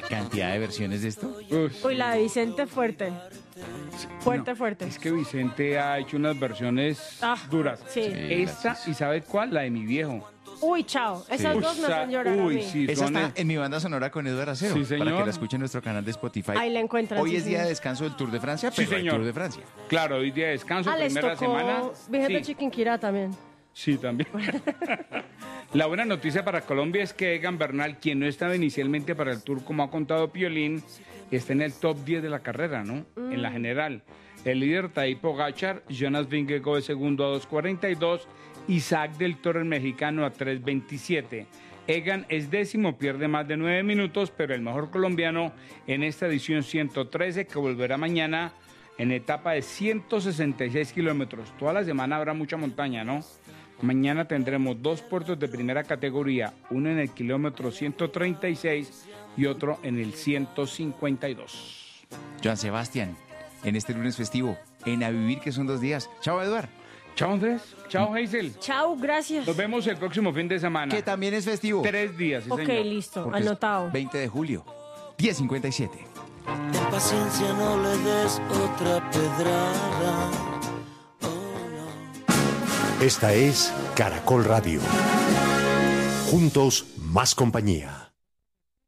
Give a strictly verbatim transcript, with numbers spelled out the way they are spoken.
cantidad de versiones de esto. Uf, Uy, la de Vicente fuerte. Fuerte, no, fuerte. Es que Vicente ha hecho unas versiones Ah, duras. sí. Sí. Esta, gracias. ¿y sabes cuál? La de mi viejo. Uy, chao. Esas Uy, dos me sa- hacen llorar a uy, mí. sí, Esa son está es- en mi banda sonora con Eduardo Acero. Sí, señor. Para que la escuchen en nuestro canal de Spotify. Ahí la encuentran, Hoy sí, es día señor. de descanso del Tour de Francia, Sí, pero hay señor. Tour de Francia. Claro, hoy día de descanso, Ah, les primera tocó semana. Virgen de Sí, Chiquinquirá también. sí, también. La buena noticia para Colombia es que Egan Bernal, quien no estaba inicialmente para el Tour, como ha contado Piolín, está en el top diez de la carrera, ¿no? En la general. El líder Tadej Pogačar, Jonas Vingegaard de segundo a dos cuarenta y dos, Isaac del Toro el mexicano a tres veintisiete. Egan es décimo, pierde más de nueve minutos, pero el mejor colombiano en esta edición ciento trece, que volverá mañana en etapa de ciento sesenta y seis kilómetros. Toda la semana habrá mucha montaña, ¿no? Mañana tendremos dos puertos de primera categoría, uno en el kilómetro ciento treinta y seis y otro en el ciento cincuenta y dos. Joan Sebastián, en este lunes festivo, en A Vivir, que son dos días. Chao, Eduardo. Chao, Andrés. Chao, Hazel. Chao, gracias. Nos vemos el próximo fin de semana. Que también es festivo. Tres días, sí, Ok, señor. listo. Porque es Anotado. veinte de julio, diez cincuenta y siete. Ten paciencia, no le des otra pedrada. Esta es Caracol Radio. Juntos, más compañía.